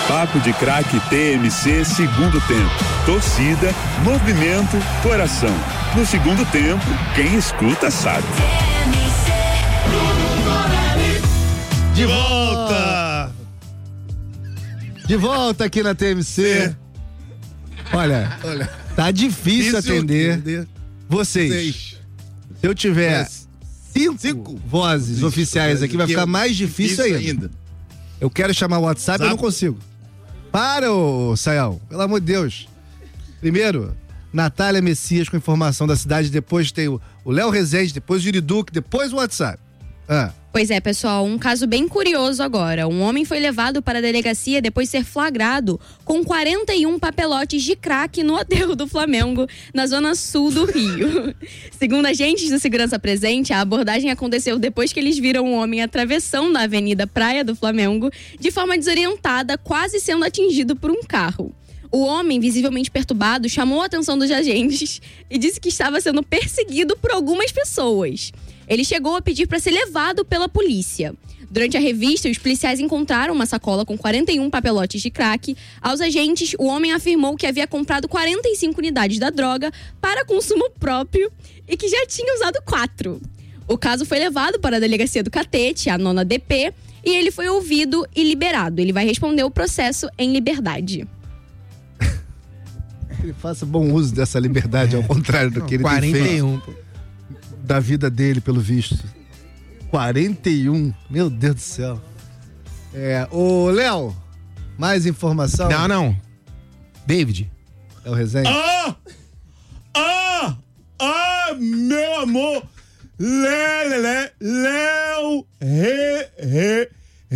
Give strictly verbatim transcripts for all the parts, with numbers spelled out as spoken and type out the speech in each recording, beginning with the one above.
Papo de Craque T M C segundo tempo. Torcida, movimento, coração. No segundo tempo, quem escuta sabe. De volta! De volta aqui na T M C. É. Olha, Olha, tá difícil atender, atender vocês. Seis. Se eu tiver Mas, cinco, cinco vozes Cinco. oficiais aqui, vai ficar mais difícil ainda. ainda. Eu quero chamar o WhatsApp, Zap. eu não consigo. Para, ô Sayão, pelo amor de Deus. Primeiro, Natália Messias com informação da cidade, depois tem o Léo Rezende, depois o Yuri Duque, depois o WhatsApp. Ah. Pois é, pessoal, um caso bem curioso agora. Um homem foi levado para a delegacia depois de ser flagrado com quarenta e um papelotes de crack no aterro do Flamengo, na zona sul do Rio. Segundo agentes de segurança presente, a abordagem aconteceu depois que eles viram um homem atravessando a Avenida Praia do Flamengo de forma desorientada, quase sendo atingido por um carro. O homem, visivelmente perturbado, chamou a atenção dos agentes e disse que estava sendo perseguido por algumas pessoas. Ele chegou a pedir para ser levado pela polícia. Durante a revista, os policiais encontraram uma sacola com quarenta e um papelotes de crack. Aos agentes, o homem afirmou que havia comprado quarenta e cinco unidades da droga para consumo próprio e que já tinha usado quatro. O caso foi levado para a delegacia do Catete, a nona D P, e ele foi ouvido e liberado. Ele vai responder o processo em liberdade. Ele faça bom uso dessa liberdade, ao contrário do que ele quarenta e um, tem feito da vida dele, pelo visto. quarenta e um, meu Deus do céu. É, ô Léo, mais informação? Não, não. David. É o Rezende? Ah! Ah! Ah, meu amor! Lé, lé, lé, Léo Re, Re,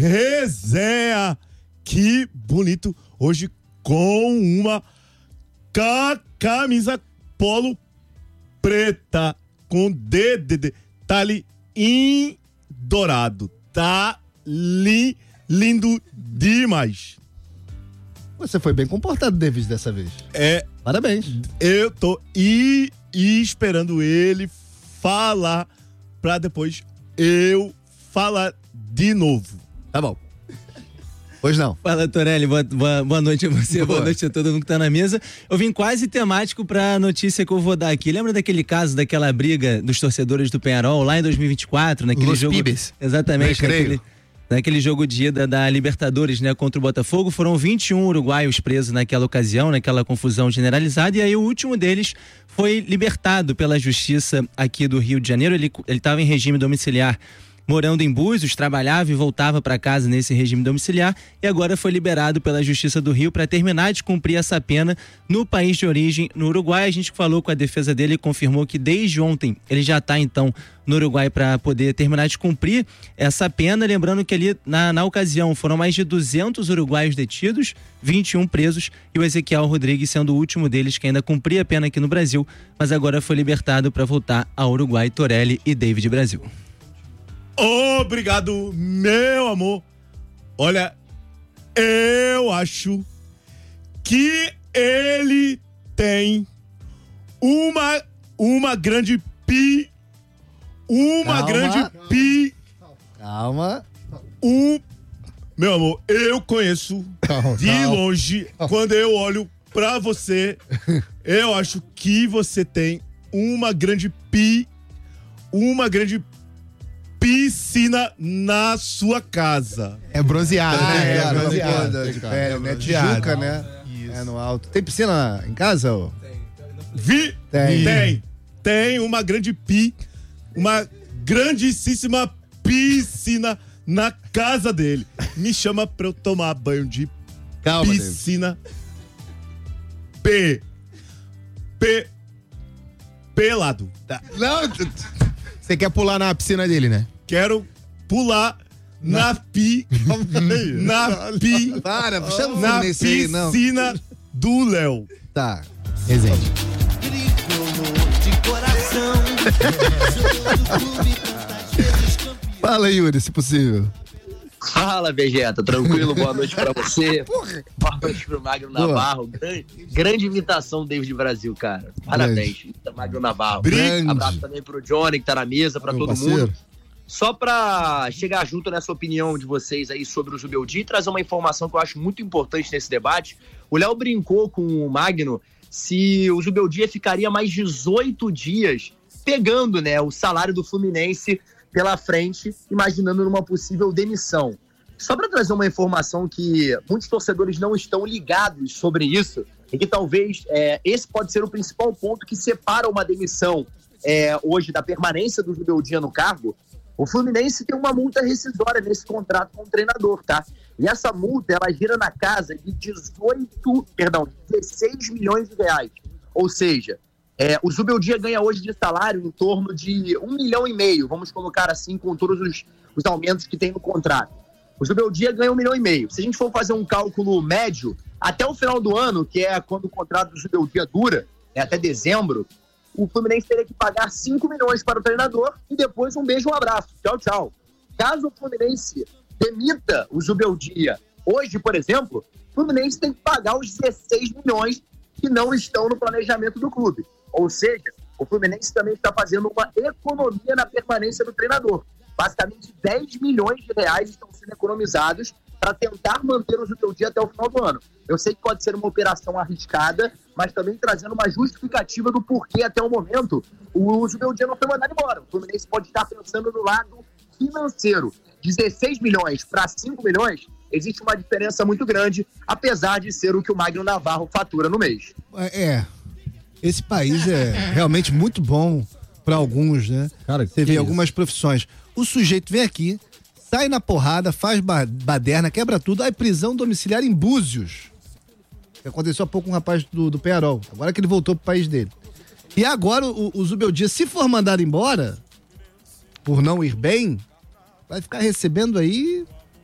Rezéa. Que bonito. Hoje com uma ca, camisa polo preta com D D D. Tá ali em dourado. Tá li, lindo demais. Você foi bem comportado, David, dessa vez. É. Parabéns. Eu tô e, e esperando ele falar pra depois eu falar de novo. Tá bom. Pois não. Fala, Torelli, boa, boa, boa noite a você, boa. boa noite a todo mundo que tá na mesa. Eu vim quase temático pra notícia que eu vou dar aqui. Lembra daquele caso, daquela briga dos torcedores do Peñarol lá em dois mil e vinte e quatro, naquele Los jogo... Pibes. Exatamente, naquele, naquele jogo de ida da Libertadores, né, contra o Botafogo. Foram vinte e um uruguaios presos naquela ocasião, naquela confusão generalizada, e aí o último deles foi libertado pela justiça aqui do Rio de Janeiro. Ele ele estava em regime domiciliar, morando em Búzios, trabalhava e voltava para casa nesse regime domiciliar, e agora foi liberado pela Justiça do Rio para terminar de cumprir essa pena no país de origem, no Uruguai. A gente falou com a defesa dele e confirmou que desde ontem ele já está então no Uruguai para poder terminar de cumprir essa pena. Lembrando que ali na, na ocasião foram mais de duzentos uruguaios detidos, vinte e um presos, e o Ezequiel Rodrigues sendo o último deles que ainda cumpria a pena aqui no Brasil, mas agora foi libertado para voltar ao Uruguai. Torelli e David Brasil. Obrigado, meu amor. Olha, eu acho que ele tem uma uma grande pi uma Calma. grande pi Calma. um meu amor, eu conheço Calma, de calma. longe. Quando eu olho pra você, eu acho que você tem uma grande pi uma grande piscina na sua casa. É bronzeado, Ah, né? é, É bronzeado. De pele, né? Tijuca, né? Isso. É no alto. Tem piscina em casa, ô? Vi? Tem. Tem. Tem uma grande pi, uma grandíssima piscina na casa dele. Me chama pra eu tomar banho de Calma, piscina. P. P. Pelado. Tá. Não, você quer pular na piscina dele, né? Quero pular na pi. Na pi. Para, chama o Na Fluminense aí, não. piscina do Léo. Tá. Resende. Fala, Yuri, se possível. Fala, Vegeta, tranquilo? Boa noite pra você. Porra. Boa noite pro Magno Boa. Navarro. Grande, grande imitação do David Brasil, cara. Parabéns, Magno Navarro. Grande. Abraço também pro Johnny, que tá na mesa, pra Meu todo parceiro. mundo. Só para chegar junto nessa opinião de vocês aí sobre o Zubeldia e trazer uma informação que eu acho muito importante nesse debate, o Léo brincou com o Magno se o Zubeldia ficaria mais dezoito dias pegando, né, o salário do Fluminense pela frente, imaginando numa possível demissão. Só para trazer uma informação que muitos torcedores não estão ligados sobre isso, e que talvez é, esse pode ser o principal ponto que separa uma demissão é, hoje da permanência do Zubeldia no cargo. O Fluminense tem uma multa rescisória nesse contrato com o treinador, tá? E essa multa, ela gira na casa de dezoito, perdão, dezesseis milhões de reais. Ou seja, é, o Zubeldia ganha hoje de salário em torno de um milhão e meio, vamos colocar assim, com todos os, os aumentos que tem no contrato. O Zubeldia ganha um milhão e meio. Se a gente for fazer um cálculo médio, até o final do ano, que é quando o contrato do Zubeldia dura, é até dezembro, o Fluminense teria que pagar cinco milhões para o treinador e depois um beijo, um abraço. Tchau, tchau. Caso o Fluminense demita o Zubeldia hoje, por exemplo, o Fluminense tem que pagar os dezesseis milhões que não estão no planejamento do clube. Ou seja, o Fluminense também está fazendo uma economia na permanência do treinador. Basicamente dez milhões de reais estão sendo economizados para tentar manter o Zubeldia até o final do ano. Eu sei que pode ser uma operação arriscada, mas também trazendo uma justificativa do porquê até o momento o Zubeldia não foi mandado embora. O Fluminense pode estar pensando no lado financeiro. dezesseis milhões para cinco milhões, existe uma diferença muito grande, apesar de ser o que o Magno Navarro fatura no mês. É, esse país é realmente muito bom para alguns, né? Cara, você vê algumas profissões. O sujeito vem aqui, sai na porrada, faz baderna, quebra tudo, aí prisão domiciliar em Búzios. Que aconteceu há pouco com um rapaz do, do Peñarol, agora que ele voltou pro país dele. E agora o, o Zubeldia, se for mandado embora, por não ir bem, vai ficar recebendo aí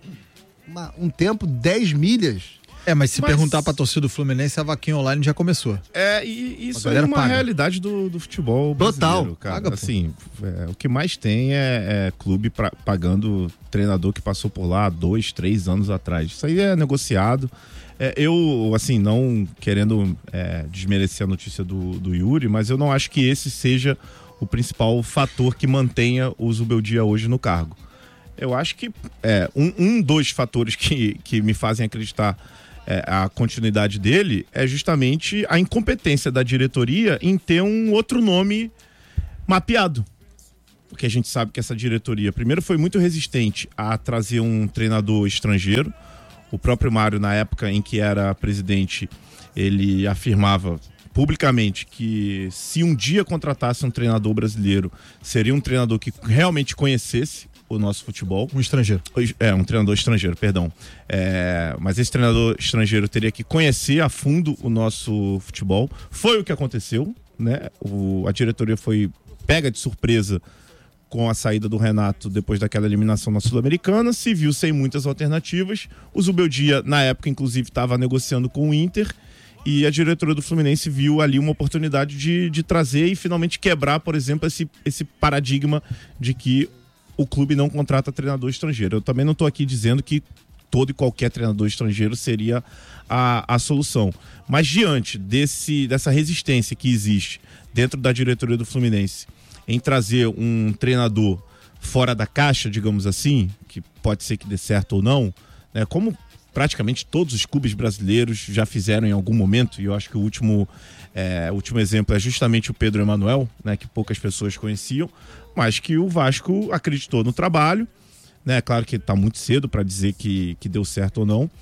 uma, um tempo, dez milhas. É, mas se Mas- perguntar pra torcida do Fluminense, a vaquinha online já começou. É, e isso A é galera uma paga. realidade do, do futebol Total. brasileiro, cara. Paga, pô. Assim, é, o que mais tem é, é clube pra- pagando treinador que passou por lá dois, três anos atrás. Isso aí é negociado. É, eu, assim, não querendo é, desmerecer a notícia do, do Yuri, mas eu não acho que esse seja o principal fator que mantenha o Zubeldia hoje no cargo. Eu acho que é, um, um dos fatores que, que me fazem acreditar é, a continuidade dele é justamente a incompetência da diretoria em ter um outro nome mapeado. Porque a gente sabe que essa diretoria, primeiro, foi muito resistente a trazer um treinador estrangeiro. O próprio Mário, na época em que era presidente, ele afirmava publicamente que se um dia contratasse um treinador brasileiro, seria um treinador que realmente conhecesse o nosso futebol. Um estrangeiro. É, um treinador estrangeiro, perdão. É, mas esse treinador estrangeiro teria que conhecer a fundo o nosso futebol. Foi o que aconteceu, né? O, a diretoria foi pega de surpresa com a saída do Renato depois daquela eliminação na Sul-Americana, se viu sem muitas alternativas. O Zubeldia, na época, inclusive, estava negociando com o Inter e a diretoria do Fluminense viu ali uma oportunidade de, de trazer e finalmente quebrar, por exemplo, esse, esse paradigma de que o clube não contrata treinador estrangeiro. Eu também não estou aqui dizendo que todo e qualquer treinador estrangeiro seria a, a solução. Mas diante desse, dessa resistência que existe dentro da diretoria do Fluminense em trazer um treinador fora da caixa, digamos assim, que pode ser que dê certo ou não, né, como praticamente todos os clubes brasileiros já fizeram em algum momento, e eu acho que o último, é, o último exemplo é justamente o Pedro Emanuel, né, que poucas pessoas conheciam, mas que o Vasco acreditou no trabalho, né? Claro que está muito cedo para dizer que, que deu certo ou não,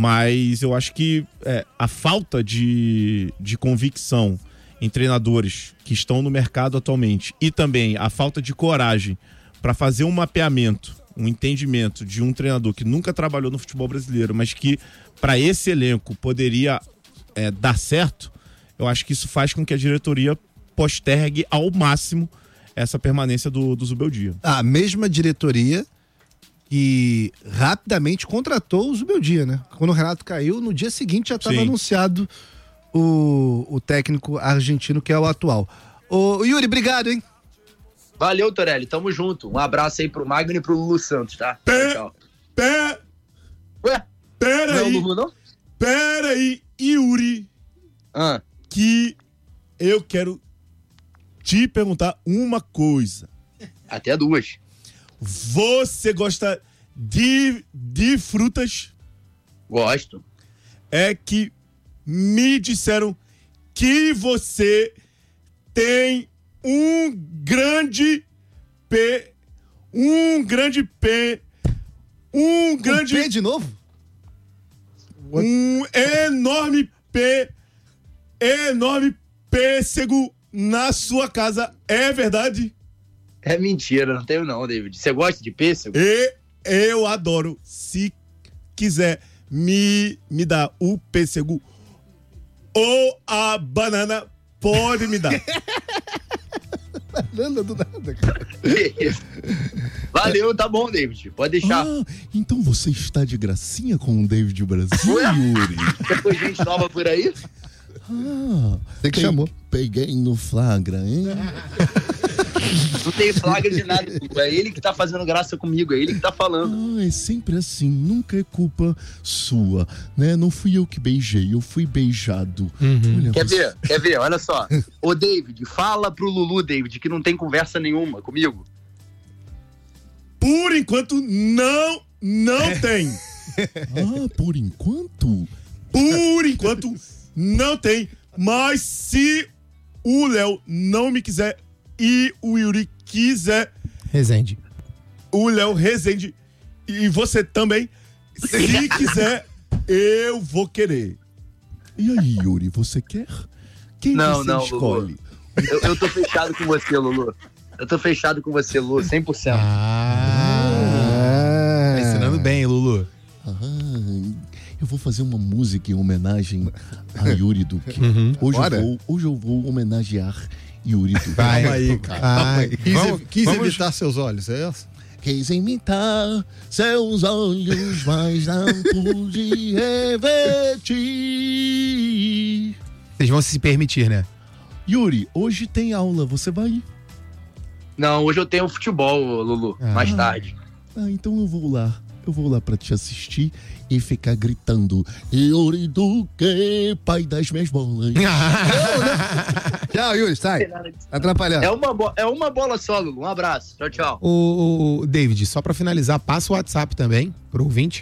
mas eu acho que é, a falta de, de convicção em treinadores que estão no mercado atualmente e também a falta de coragem para fazer um mapeamento, um entendimento de um treinador que nunca trabalhou no futebol brasileiro, mas que para esse elenco poderia é, dar certo, eu acho que isso faz com que a diretoria postergue ao máximo essa permanência do, do Zubeldia. A mesma diretoria que rapidamente contratou o Zubeldia, né? Quando o Renato caiu, no dia seguinte já estava Sim. anunciado o, o técnico argentino que é o atual. Ô, Yuri, obrigado, hein? Valeu, Torelli. Tamo junto. Um abraço aí pro Magno e pro Lulu Santos, tá? Pé, Tchau. pé, Ué, pera não é o aí, Lulu, não? pera aí, Yuri, Ah, que eu quero te perguntar uma coisa. até duas. Você gosta de, de frutas? Gosto. É que me disseram que você tem um grande P, um grande P, um grande... Um P de novo? Um enorme P, enorme pêssego na sua casa, é verdade? É mentira, não tenho não, David. Você gosta de pêssego? E eu adoro. Se quiser me, me dar o pêssego ou a banana, pode me dar. Banana do nada, cara. Valeu, tá bom, David. Pode deixar. Ah, então você está de gracinha com o David Brasil, Yuri? Tem gente nova por aí? Ah, Você que chamou. Peguei no flagra, hein? Não tem flagra de nada. É ele que tá fazendo graça comigo, é ele que tá falando. Ah, é sempre assim, nunca é culpa sua, né? Não fui eu que beijei, eu fui beijado. Olha, Quer você- ver? Quer ver? Olha só. Ô, David, fala pro Lulu, David, que não tem conversa nenhuma comigo. Por enquanto, não, não tem. Ah, por enquanto? Por enquanto, não tem. Mas se o Léo não me quiser e o Yuri quiser, Resende. o Léo Rezende e você também, se quiser, eu vou querer. E aí, Yuri, você quer? Quem Não, você não, escolhe? Eu, eu tô fechado com você, Lulu. Eu tô fechado com você, Lulu, cem por cento. Ah, tá ensinando bem, Lulu. Ah, eu vou fazer uma música em homenagem a Yuri Duque. Hoje, Bora. eu vou, hoje eu vou homenagear Yuri Duque. Vai. Calma aí, cara. Vai. Quis, Vamos- quis vamos- evitar seus olhos, é essa? Quis imitar seus olhos, mas não pude revertir. Vocês vão se permitir, né? Yuri, hoje tem aula, você vai? Não, hoje eu tenho futebol, Lulu, Ah. mais tarde. Ah, então eu vou lá. Eu vou lá pra te assistir e ficar gritando: Yuri Duque, pai das minhas bolas. Tchau, Yuri, sai. Atrapalhando. É uma, bo- é uma bola só, Lulu. Um abraço. Tchau, tchau. O, o David, só pra finalizar, passa o WhatsApp também pro ouvinte.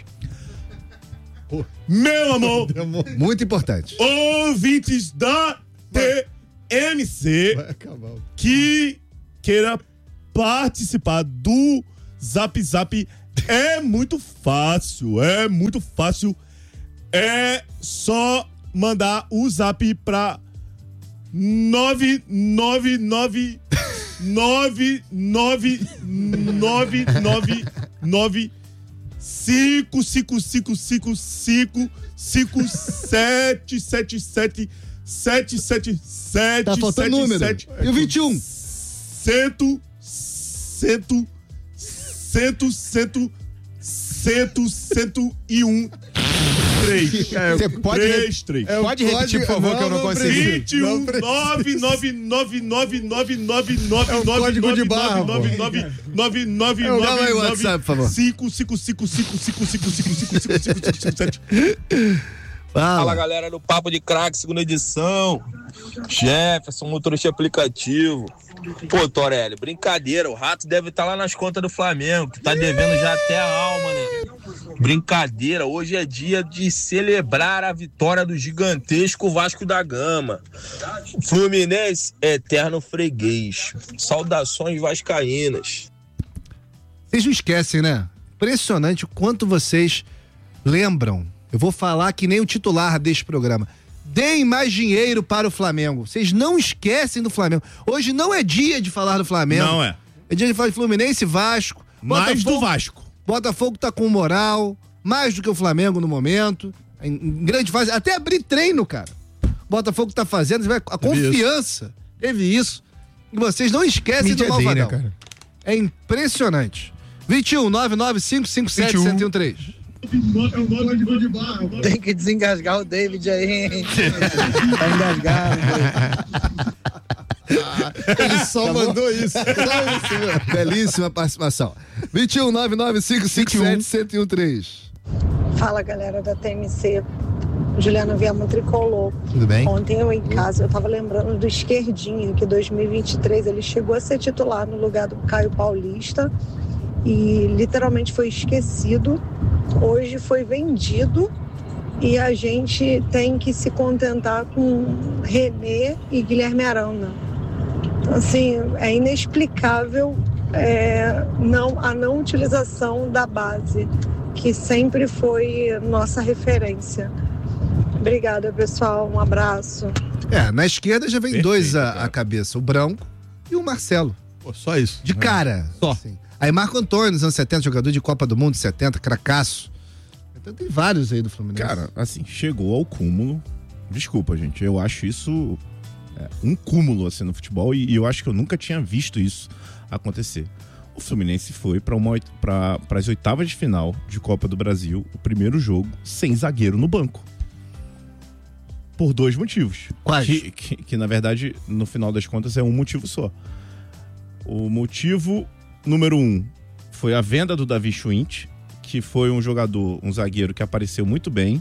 Meu amor, Muito importante. ouvintes da T M C Vai acabar. que queira participar do Zap Zap, é muito fácil, é muito fácil. É só mandar o zap pra nove nove nove nove nove nove nove nove cinco cinco cinco cinco cinco cinco sete sete sete sete sete sete. Tá faltando número. E o vinte e um? Cento, cento, cento, cento, cento, cento e um, três. Você pode, Três, três. É o pode repetir, por favor, que eu não não consegui. precisa. vinte e um, Não precisa. nove, nove, nove, nove, nove, nove, nove, É o nove, código nove, de barra, nove, pô. nove, nove, nove, É o- nove, dá aí o nove, WhatsApp, por favor. cinco, cinco, cinco, cinco, cinco, cinco, cinco, cinco, cinco, cinco, cinco, sete. Fala Fala. galera do Papo de Crack, segunda edição. Jefferson, motorista de aplicativo. Pô, Torelli, brincadeira, o Rato deve estar lá nas contas do Flamengo, que tá devendo já até a alma, né? Brincadeira, hoje é dia de celebrar a vitória do gigantesco Vasco da Gama. Fluminense, eterno freguês. Saudações vascaínas. Vocês não esquecem, né? Impressionante o quanto vocês lembram. Eu vou falar que nem o titular deste programa. Deem mais dinheiro para o Flamengo. Vocês não esquecem do Flamengo. Hoje não é dia de falar do Flamengo. Não é. É dia de falar de Fluminense e Vasco. Mais do Botafogo- Vasco. Botafogo tá com moral, mais do que o Flamengo no momento. Em, em grande fase. Até abrir treino, cara. Botafogo tá fazendo. Você vai- A confiança. Teve isso. E vocês não esquecem Media do Day, Malvadão. né, cara? É impressionante. vinte e um, nove nove cinco cinco sete sete um três. Tem que desengasgar o David aí, hein? Tá engasgado. Ele só mandou isso. Só isso, meu. Belíssima participação. vinte e um, nove nove cinco cinco sete sete um três. Fala, galera da T M C. Juliana Viamo tricolor. Tudo bem? Ontem eu em casa, eu tava lembrando do Esquerdinho, que em dois mil e vinte e três ele chegou a ser titular no lugar do Caio Paulista. e literalmente foi esquecido. Hoje foi vendido e a gente tem que se contentar com René e Guilherme Arana. Então, assim, é inexplicável é, não, a não utilização da base, que sempre foi nossa referência. Obrigada, pessoal. Um abraço. É, na esquerda já vem Perfeito, dois a, cara. a cabeça, o Branco e o Marcelo. Pô, só isso. De cara. Só. Assim. Aí Marco Antônio, nos anos setenta, jogador de Copa do Mundo, setenta, cracaço. Então tem vários aí do Fluminense. Cara, assim, chegou ao cúmulo. Desculpa, gente. Eu acho isso é, um cúmulo, assim, no futebol. E, e eu acho que eu nunca tinha visto isso acontecer. O Fluminense foi para as oitavas de final de Copa do Brasil, o primeiro jogo, sem zagueiro no banco. Por dois motivos. Quais? Que, que, que, na verdade, no final das contas, é um motivo só. O motivo número um foi a venda do Davi Schwindt, que foi um jogador, um zagueiro que apareceu muito bem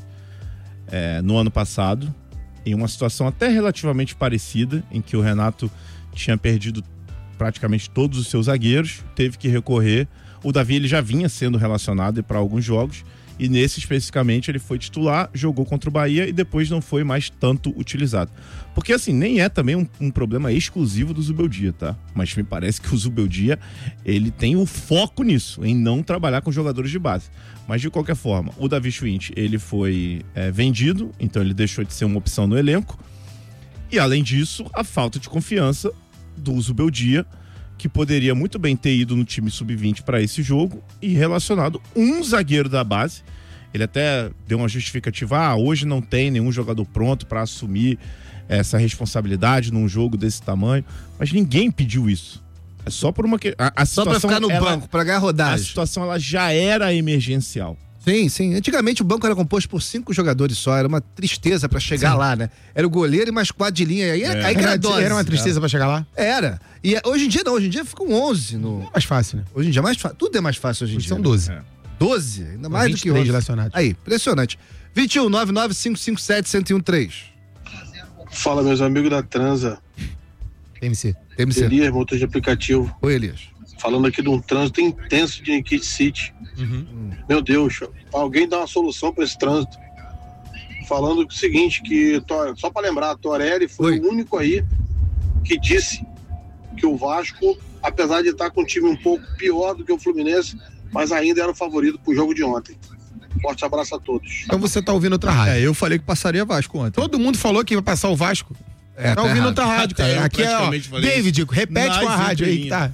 é, no ano passado, em uma situação até relativamente parecida, em que o Renato tinha perdido praticamente todos os seus zagueiros, teve que recorrer. O Davi ele já vinha sendo relacionado para alguns jogos, e nesse especificamente ele foi titular, jogou contra o Bahia e depois não foi mais tanto utilizado. Porque assim, nem é também um, um problema exclusivo do Zubeldia, tá? Mas me parece que o Zubeldia, ele tem o foco nisso, em não trabalhar com jogadores de base. Mas de qualquer forma, o Davi Schwindt, ele foi é, vendido, então ele deixou de ser uma opção no elenco. E além disso, a falta de confiança do Zubeldia, que poderia muito bem ter ido no time sub vinte para esse jogo e relacionado um zagueiro da base. Ele até deu uma justificativa, ah, hoje não tem nenhum jogador pronto para assumir essa responsabilidade num jogo desse tamanho, mas ninguém pediu isso. É só por uma... A, a Só pra ficar no ela, banco, pra ganhar rodagem. A situação ela já era emergencial. Sim, sim. Antigamente o banco era composto por cinco jogadores só, era uma tristeza pra chegar sim. lá, né? Era o goleiro e mais quatro de linha, aí, é. aí que era, era dose. Era uma tristeza é. pra chegar lá? Era. E hoje em dia não, hoje em dia ficam onze. No... É mais fácil, né? Hoje em dia é mais fácil, tudo é mais fácil hoje em dia. São doze. Né? doze? Ainda mais do que onze. relacionados. Aí, impressionante. vinte e um, nove nove cinco cinco sete, um zero um três. Fala, meus amigos da Transa. T M C. T M C. Elias, motor de aplicativo. Oi, Elias. Falando aqui de um trânsito intenso de Kit City. Uhum. Meu Deus, alguém dá uma solução para esse trânsito. Falando o seguinte, que só para lembrar, Torelli foi Oi. o único aí que disse que o Vasco, apesar de estar com um time um pouco pior do que o Fluminense, mas ainda era o favorito pro jogo de ontem. Forte abraço a todos. Então você tá ouvindo outra rádio. É, eu falei que passaria Vasco ontem. Todo mundo falou que ia passar o Vasco. É, tá, tá ouvindo errado. outra rádio, cara. Até Aqui é, ó, David, repete com a rádio aí que tá.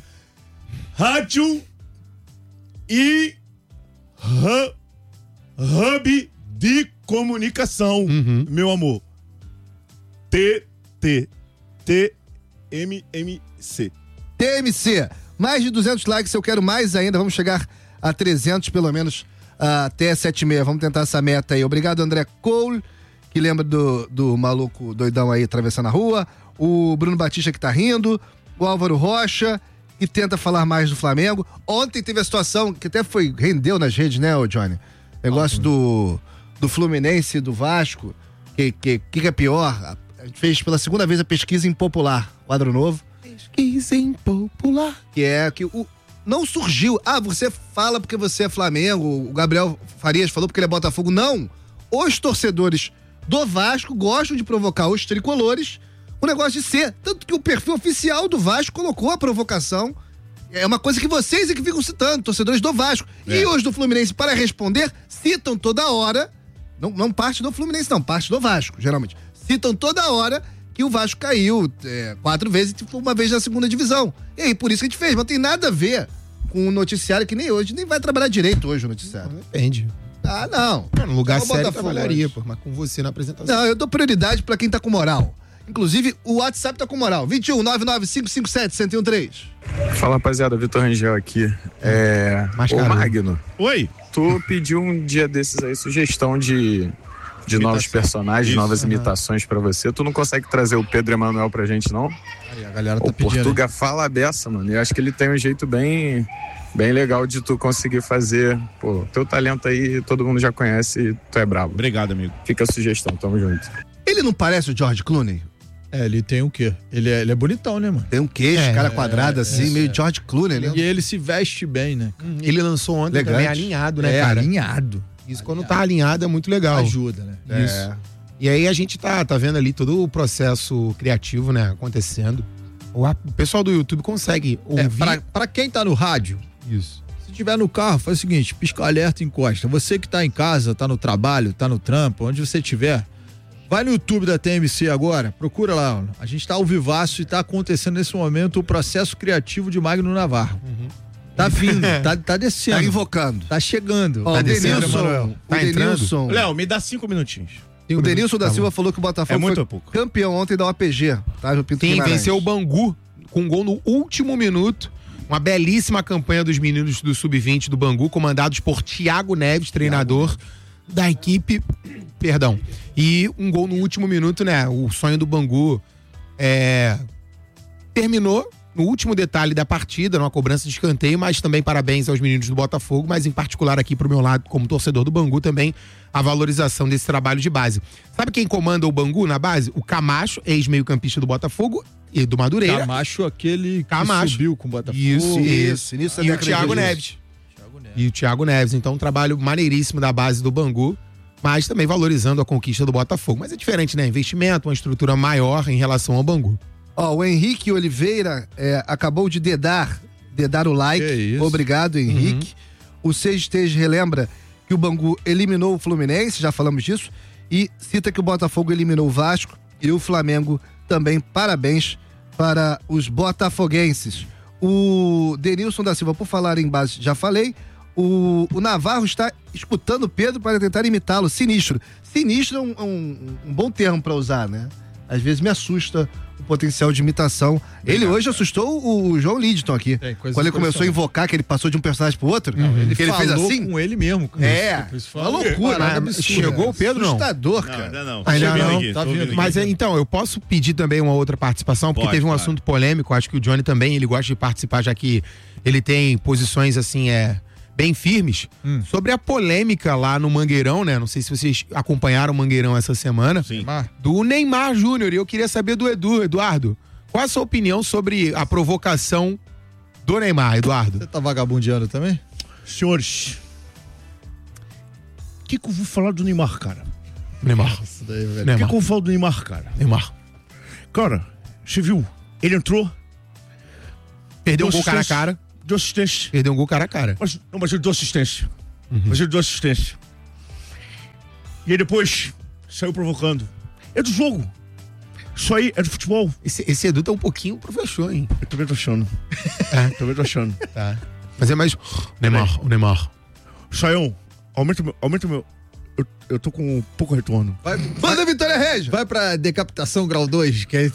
Rádio e Hub de comunicação, uhum. meu amor. T T T M M C. T M C. Mais de duzentos likes, eu quero mais ainda. Vamos chegar a trezentos, pelo menos, uh, até sete e meia. Vamos tentar essa meta aí. Obrigado, André Cole, que lembra do, do maluco doidão aí atravessando a rua. O Bruno Batista, que tá rindo. O Álvaro Rocha, que tenta falar mais do Flamengo. Ontem teve a situação que até foi, rendeu nas redes, né, ô Johnny? Negócio do, do Fluminense e do Vasco. Que, que, que é pior? A gente fez pela segunda vez a pesquisa impopular. Quadro novo. Pesquisa impopular. Que é que o... Não surgiu. Ah, você fala porque você é Flamengo. O Gabriel Farias falou porque ele é Botafogo. Não. Os torcedores do Vasco gostam de provocar os tricolores. O negócio de ser. Tanto que o perfil oficial do Vasco colocou a provocação. É uma coisa que vocês é que ficam citando, torcedores do Vasco. É. E os do Fluminense, para responder, citam toda hora. Não, não parte do Fluminense, não. Parte do Vasco, geralmente. Citam toda hora que o Vasco caiu é, quatro vezes e uma vez na segunda divisão. E aí, por isso que a gente fez. Mas não tem nada a ver com o noticiário que nem hoje. Nem vai trabalhar direito hoje o noticiário. Não, depende. Ah, não. não no lugar sério eu trabalharia, pô, mas com você na apresentação. Não, eu dou prioridade pra quem tá com moral. Inclusive, o WhatsApp tá com moral. vinte e um, nove nove cinco cinco sete, um zero um três. Fala, rapaziada. Vitor Rangel aqui. É... Ô, Magno. Oi. Tu pediu um dia desses aí sugestão de... de novos personagens, Isso, novas uhum. imitações pra você. Tu não consegue trazer o Pedro Emanuel pra gente, não? Aí, a galera tá o pedindo. O Portuga fala a beça, mano. E eu acho que ele tem um jeito bem, bem legal de tu conseguir fazer. Pô, teu talento aí todo mundo já conhece e tu é brabo. Obrigado, amigo. Fica a sugestão, tamo junto. Ele não parece o George Clooney? É, ele tem o quê? Ele é, ele é bonitão, né, mano? Tem um queixo, É, cara quadrado é, assim, é, meio é. George Clooney, né? E ele se veste bem, né? Ele lançou ontem Elegante. também alinhado, né, é, cara? alinhado. Isso quando tá alinhado é muito legal. Ajuda, né? Isso. É. E aí a gente tá, tá vendo ali todo o processo criativo, né, acontecendo. O, a- o pessoal do YouTube consegue É, ouvir. pra, pra quem tá no rádio, Isso. se tiver no carro, faz o seguinte, pisca alerta e encosta. Você que tá em casa, tá no trabalho, tá no trampo, onde você estiver, vai no YouTube da T M C agora, procura lá. A gente tá ao vivaço e tá acontecendo nesse momento o processo criativo de Magno Navarro. Tá vindo, tá, tá descendo. Tá invocando. Tá chegando. Ó, Tá o descendo, Denilson, Emanuel? o Tá entrando? Denilson, Léo, me dá cinco minutinhos. o Denilson da Tá Silva bom. falou que o Botafogo É muito foi pouco. campeão ontem da O A P G, tá? No Pinto Sim, Guimarães. venceu o Bangu com um gol no último minuto. Uma belíssima campanha dos meninos do sub vinte do Bangu, comandados por Thiago Neves, treinador da equipe. Perdão. E um gol no último minuto, né? O sonho do Bangu é, terminou no último detalhe da partida, numa cobrança de escanteio, mas também parabéns aos meninos do Botafogo, mas em particular aqui pro meu lado, como torcedor do Bangu, também a valorização desse trabalho de base. Sabe quem comanda o Bangu na base? O Camacho, ex-meio-campista do Botafogo e do Madureira. Camacho, aquele que Camacho. subiu com o Botafogo. Isso, isso. Isso, início da E o década Thiago de dois. Neves. E o Thiago Neves. Então, um trabalho maneiríssimo da base do Bangu, mas também valorizando a conquista do Botafogo. Mas é diferente, né? Investimento, uma estrutura maior em relação ao Bangu. Ó, o Henrique Oliveira é, acabou de dedar, dedar o like. Que isso. Obrigado, Henrique. O Sextej relembra que o Bangu eliminou o Fluminense, já falamos disso, e cita que o Botafogo eliminou o Vasco e o Flamengo também. Parabéns para os botafoguenses. O Denilson da Silva, por falar em base, já falei. O, o Navarro está escutando o Pedro para tentar imitá-lo. Sinistro. Sinistro é um, um- um bom termo para usar, né? Às vezes me assusta o potencial de imitação. Ele hoje assustou o, o João Lidton aqui. É, coisa Quando ele começou a impressionante. invocar que ele passou de um personagem pro outro. Ele, que ele fez falou assim. com ele mesmo. cara. É, Isso foi uma loucura. parada Mas absurda. chegou o Pedro, não? Assustador, Não, cara. ainda não. Ainda Tô vindo não. aqui, Tá tô vindo vindo aqui. Mas aqui. é, então, eu posso pedir também uma outra participação, porque Pode, teve um claro. assunto polêmico, acho que o Johnny também, ele gosta de participar, já que ele tem posições, assim, é, bem firmes, Hum. sobre a polêmica lá no Mangueirão, né? Não sei se vocês acompanharam o Mangueirão essa semana, Sim. Mas, do Neymar Júnior, e eu queria saber do Edu, Eduardo, qual a sua opinião sobre a provocação do Neymar, Eduardo? você tá vagabundeando também? Senhores, o que, que eu vou falar do Neymar, cara? Neymar. Isso daí, velho. O que, Neymar. que eu vou falar do Neymar, cara? Neymar. Cara, você viu? Ele entrou, Perdeu um Deu gol cara a assistência. cara. deu assistência. Perdeu um gol cara a cara. Mas, não, mas ele deu assistência. Mas ele deu assistência. E aí depois saiu provocando. É do jogo. Isso aí é do futebol. Esse, esse Edu tá um pouquinho professor, hein? Eu também tô achando. É. Também tô achando. Tá. Mas é mais. Neymar, o Neymar. Saião, aumenta o meu. Aumenta o meu. Eu, eu tô com pouco retorno. Vai, Manda Vitória Regia. vai pra decapitação grau dois, que é...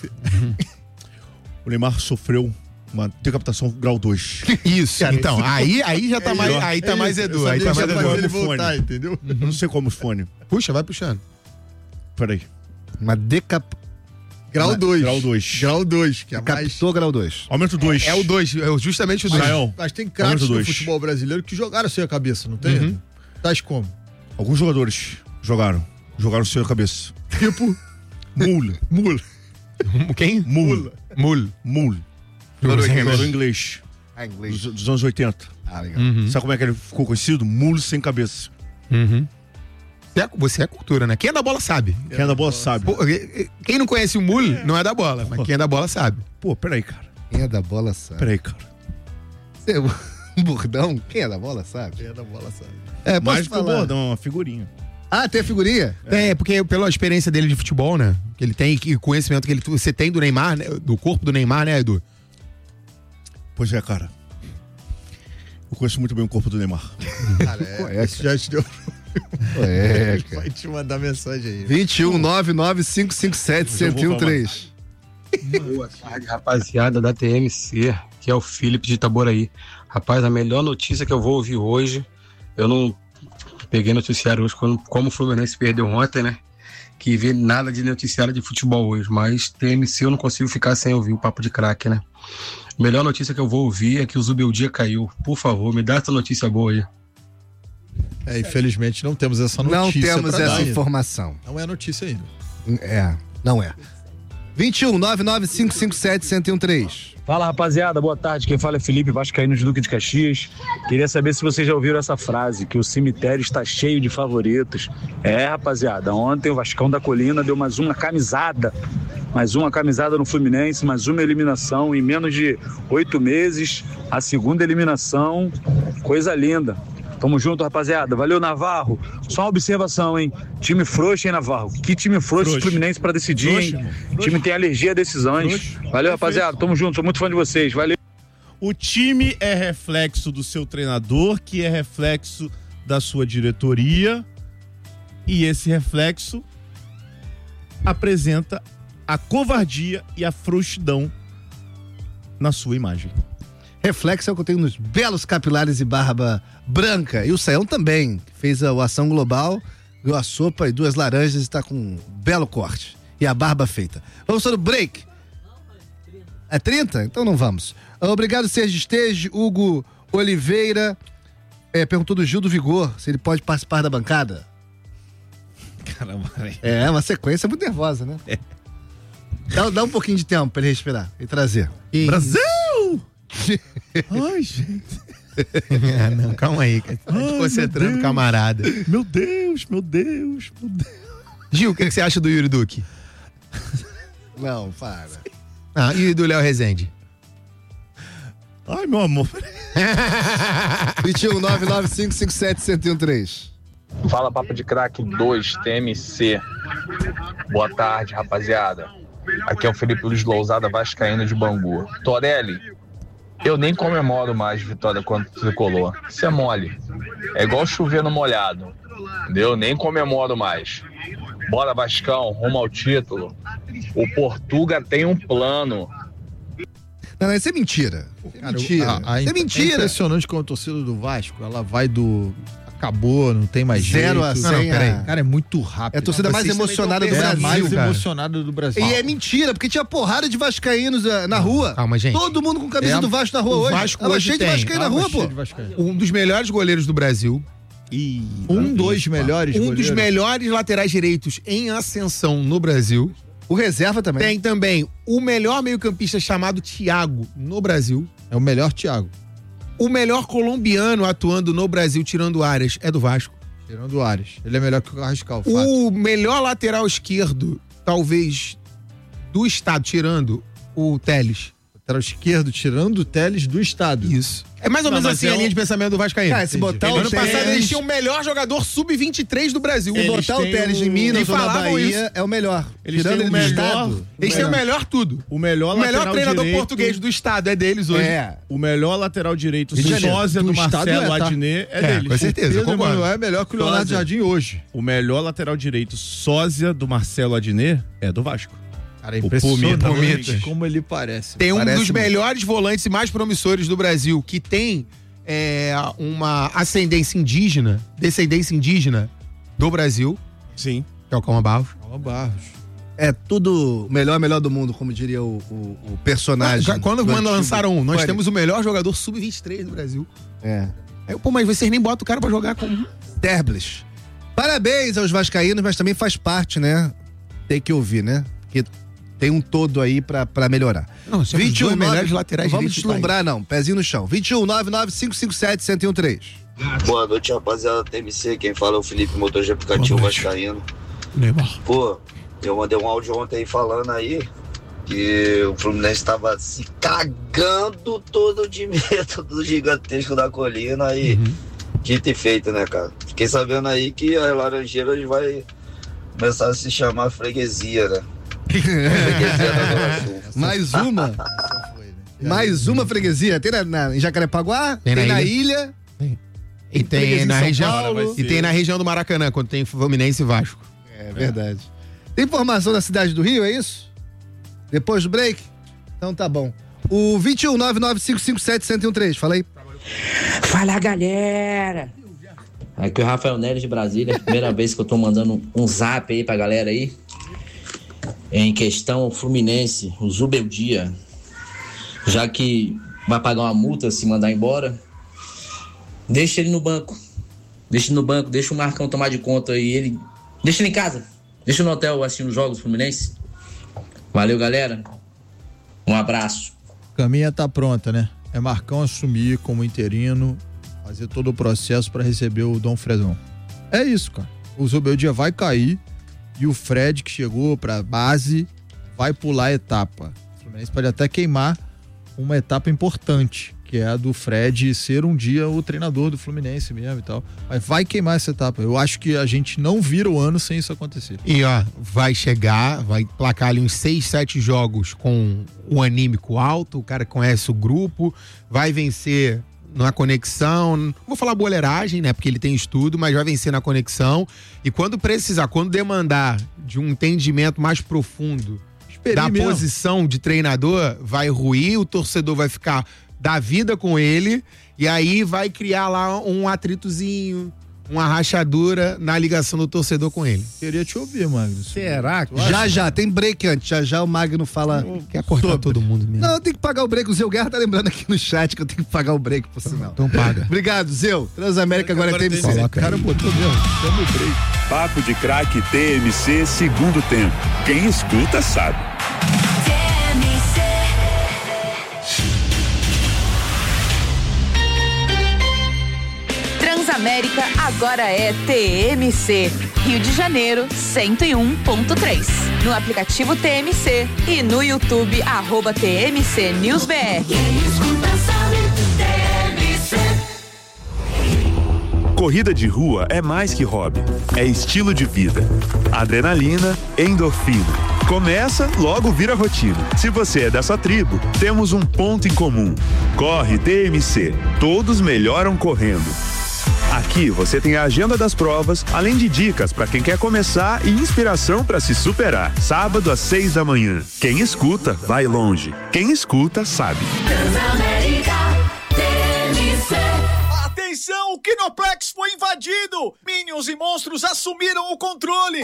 O Neymar sofreu uma decapitação grau dois. Isso, então, aí, aí já tá mais. Aí tá mais Edu. Aí tá mais fazer Edu. ele Fone. voltar, entendeu? Eu não sei como os fone. Puxa, vai puxando. Peraí. Uma decap... Grau dois. Grau dois. Grau dois, que é mais... Captou grau dois. Aumenta o dois. É o dois, é justamente o dois. Saião. Mas tem Aumenta craques o do dois. futebol brasileiro que jogaram sem a cabeça, não tem? Uhum. Tais como? Alguns jogadores jogaram. Jogaram sem a cabeça. Tipo... Mula. Mula. Quem? Mula. Mul. Mula. Jogou sem Jogador cabeça. inglês. Ah, inglês. Dos, dos anos oitenta. Ah, legal. Uhum. Sabe como é que ele ficou conhecido? Mulo sem cabeça. Uhum. Você é, você é cultura, né? Quem é da bola sabe. Quem é da bola sabe. Pô, quem não conhece o Mul não é da bola, mas quem é da bola sabe. Pô, peraí, cara. Quem é da bola sabe. Peraí, cara. Você é um bordão? Quem é da bola sabe. Quem é da bola sabe. É, posso Mais do que o falar? bordão, uma figurinha. Ah, tem a figurinha? É, porque pela experiência dele de futebol, né? Que ele tem e o conhecimento que ele, você tem do Neymar, né? Do corpo do Neymar, né, Edu? Pois é, cara. Eu conheço muito bem o corpo do Neymar. Cara, é, isso já te deu... É, cara. Vai te mandar mensagem aí. vinte e um, nove nove cinco cinco sete, um zero um três. Boa tarde, rapaziada da T M C, que é o Felipe de Itaboraí. Rapaz, a melhor notícia que eu vou ouvir hoje, eu não peguei noticiário hoje, quando, como o Fluminense perdeu ontem, né? Que vi nada de noticiário de futebol hoje, mas T M C eu não consigo ficar sem ouvir o papo de craque, né? Melhor notícia que eu vou ouvir é que o Zubeldia caiu. Por favor, me dá essa notícia boa aí. É, infelizmente não temos essa notícia. Não temos pra essa dar ainda. informação. Não é notícia ainda. É, não é. vinte e um, nove nove cinco cinco sete, um zero um três. Fala, rapaziada, boa tarde. Quem fala é Felipe Vascaíno de Duque de Caxias. Queria saber se vocês já ouviram essa frase, que o cemitério está cheio de favoritos. É, rapaziada, ontem o Vascão da Colina deu mais uma camisada, mais uma camisada no Fluminense, mais uma eliminação em menos de oito meses, a segunda eliminação, coisa linda. Tamo junto, rapaziada. Valeu, Navarro. Só uma observação, hein? Time frouxo, hein, Navarro? Que time frouxo, frouxo. Fluminense pra decidir, frouxo, hein? O time tem alergia a decisões. Frouxo. Valeu, Perfeito. Rapaziada. Tamo junto. Sou muito fã de vocês. Valeu. O time é reflexo do seu treinador, que é reflexo da sua diretoria. E esse reflexo apresenta a covardia e a frouxidão na sua imagem. Reflexo é o que eu tenho nos belos capilares e barba branca. E o Saião também, que fez a, a ação global, deu a sopa e duas laranjas e está com um belo corte. E a barba feita. Vamos para o break. É trinta? Então não vamos. Obrigado, Sérgio Esteja, Hugo Oliveira. É, perguntou do Gil do Vigor, se ele pode participar da bancada. Caramba. É, uma sequência muito nervosa, né? É. Dá, dá um pouquinho de tempo para ele respirar e trazer. E... Brasil! Ai, gente. Ah, não, calma aí, cara. Tá te concentrando, camarada. Meu Deus, meu Deus, meu Deus. Gil, o que, que você acha do Yuri Duque? Não, para. Ah, e do Léo Rezende? Ai, meu amor. vinte e um, nove nove cinco cinco sete, um zero um três. Fala, Papo de Craque dois, T M C. Boa tarde, rapaziada. Aqui é o Felipe Luiz Lousada, vascaíno de Bangu. Torelli, eu nem comemoro mais vitória contra o Tricolor. Isso é mole. É igual chover no molhado. Entendeu? Nem comemoro mais. Bora, Vascão, rumo ao título. O Portuga tem um plano. Não, não, isso é mentira. Cara, mentira. A, a, isso é mentira. É impressionante como a torcida do Vasco, ela vai do... Acabou, não tem mais Zero jeito. a cem. Não, não, peraí. Cara, é muito rápido. É a torcida mais emocionada do é Brasil. É a mais cara. emocionada do Brasil. E é mentira, porque tinha porrada de vascaínos na rua. Calma, gente. Todo mundo com camisa é, do Vasco na rua o hoje. Vasco Tava hoje cheio tem. de vascaíno na rua, pô. Um dos melhores goleiros do Brasil. E um dos melhores Um goleiros. dos melhores laterais direitos em ascensão no Brasil. O reserva também. Tem também o melhor meio-campista chamado Thiago no Brasil. É o melhor Thiago. O melhor colombiano atuando no Brasil, tirando o Arias, é do Vasco. Tirando o Arias. Ele é melhor que o Carrascal. O fato. melhor lateral esquerdo, talvez, do estado, tirando o Telles. Lateral esquerdo, tirando o Telles do estado. Isso. É mais ou menos assim é a linha de pensamento do Vascaíno. Cara, se botar Ano o Telles... passado eles tinham o melhor jogador sub vinte e três do Brasil. Se botar o Telles em Minas ou na Bahia, isso. É o melhor. Eles tirando têm o ele do melhor, estado. Eles têm o melhor tudo. O melhor, o melhor treinador direito, português do estado é deles hoje. É. O melhor lateral direito, do sósia do, do Marcelo é, tá? Adnet, é, é deles. Com certeza, Pedro Emanuel é melhor que o Leonardo Sósia. Jardim hoje. O melhor lateral direito, sósia do Marcelo Adnet, é do Vasco. Cara, é impressionante Pumita. como ele parece. Tem um parece dos muito. melhores volantes e mais promissores do Brasil, que tem é, uma ascendência indígena, descendência indígena do Brasil. Sim. Que é o Calma Barros. Calma Barros. É tudo melhor, melhor do mundo, como diria o, o, o personagem. Quando, quando lançaram um, nós Pode. temos o melhor jogador sub vinte e três do Brasil. É. Aí, pô, mas vocês nem botam o cara pra jogar como Terbles. Parabéns aos vascaínos, mas também faz parte, né? Tem que ouvir, né? Porque tem um todo aí pra, pra melhorar. Não, vinte e um melhores laterais. Não vamos deslumbrar, não. Pezinho no chão. vinte e um, nove nove cinco cinco sete, um zero um três. Boa noite, rapaziada da T M C. Quem fala é o Felipe, motor de aplicativo vascaíno. Neymar. Pô, eu mandei um áudio ontem aí falando aí que o Fluminense tava se cagando todo de medo do gigantesco da colina e uhum. dito e feito, né, cara? Fiquei sabendo aí que as Laranjeiras vai começar a se chamar freguesia, né? Freguesia da Zona Sul. Mais uma? Mais uma freguesia. Tem na, na, em Jacarepaguá, tem, tem na, na ilha. ilha. Tem. E tem na região Paulo, e tem na região do Maracanã, quando tem Fluminense e Vasco. É verdade. Tem informação da cidade do Rio, é isso? Depois do break? Então tá bom. O vinte e um, nove nove cinco cinco sete, um zero um três, fala aí. Fala, galera! Aqui é o Rafael Neres de Brasília, primeira vez que eu tô mandando um zap aí pra galera aí. Em questão Fluminense, o Zubeldia, já que vai pagar uma multa se mandar embora, deixa ele no banco. Deixa ele no banco, deixa o Marcão tomar de conta e ele... Deixa ele em casa, deixa no hotel assistindo os jogos do Fluminense. Valeu, galera. Um abraço. Caminha tá pronta, né? É Marcão assumir como interino, fazer todo o processo para receber o Dom Fredon. É isso, cara. O Zubeldia vai cair e o Fred, que chegou pra base, vai pular a etapa. O Fluminense pode até queimar uma etapa importante, que é a do Fred ser um dia o treinador do Fluminense mesmo e tal. Mas vai queimar essa etapa. Eu acho que a gente não vira o ano sem isso acontecer. E ó, vai chegar, vai placar ali uns seis, sete jogos com um anímico alto, o cara conhece o grupo, vai vencer na conexão, não vou falar boleiragem, né, porque ele tem estudo, mas vai vencer na conexão, e quando precisar, quando demandar de um entendimento mais profundo da mesmo. posição de treinador, vai ruir, o torcedor vai ficar da vida com ele, e aí vai criar lá um atritozinho, uma rachadura na ligação do torcedor com ele. Queria te ouvir, Magno. Será? Já, já, tem break antes. Já, já o Magno fala. Quer cortar sobre todo mundo mesmo. Não, tem que pagar o break. O Zeu Guerra tá lembrando aqui no chat que eu tenho que pagar o break, por sinal. Então paga. Obrigado, Zeu. Transamérica agora, agora é T M C. O cara botou mesmo. Chama o break. Papo de Craque T M C segundo tempo. Quem escuta sabe. Transamérica agora é T M C. Rio de Janeiro, cento e um ponto três. No aplicativo T M C e no YouTube, arroba T M C News B R. Corrida de rua é mais que hobby, é estilo de vida. Adrenalina, endorfina. Começa, logo vira rotina. Se você é dessa tribo, temos um ponto em comum. Corre T M C. Todos melhoram correndo. Aqui você tem a agenda das provas, além de dicas para quem quer começar e inspiração para se superar. Sábado às seis da manhã. Quem escuta, vai longe. Quem escuta, sabe. Atenção, o Kinoplex foi invadido! Minions e monstros assumiram o controle!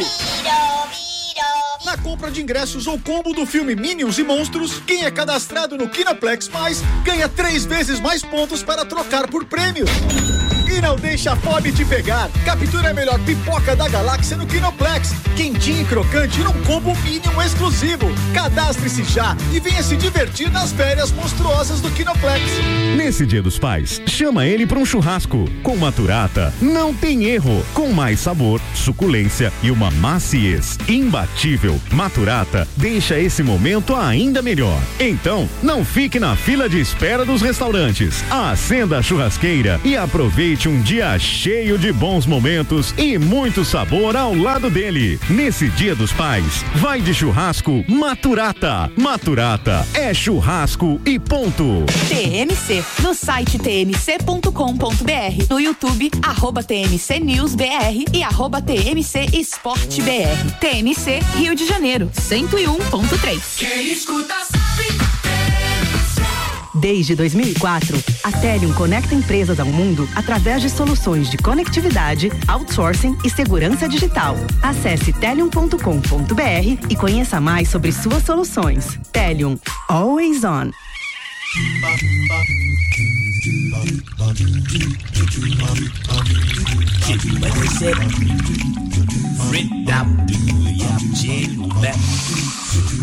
Na compra de ingressos ou combo do filme Minions e Monstros, quem é cadastrado no Kinoplex Mais ganha três vezes mais pontos para trocar por prêmios. E não deixa a fome te pegar. Captura a melhor pipoca da galáxia no Kinoplex. Quentinho e crocante num combo Minion exclusivo. Cadastre-se já e venha se divertir nas férias monstruosas do Kinoplex. Nesse Dia dos Pais, chama ele para um churrasco. Com Maturata, não tem erro. Com mais sabor, suculência e uma maciez imbatível. Maturata deixa esse momento ainda melhor. Então, não fique na fila de espera dos restaurantes. Acenda a churrasqueira e aproveite um dia cheio de bons momentos e muito sabor ao lado dele. Nesse Dia dos Pais, vai de churrasco Maturata. Maturata é churrasco e ponto. T M C, no site t m c ponto com ponto b r, no YouTube, arroba T M C News B R e arroba T M C Esporte B R. T M C Rio de Janeiro, cento e um ponto três. Quem escuta sabe. Desde dois mil e quatro, a Telium conecta empresas ao mundo através de soluções de conectividade, outsourcing e segurança digital. Acesse telium ponto com ponto b r e conheça mais sobre suas soluções. Telium, always on.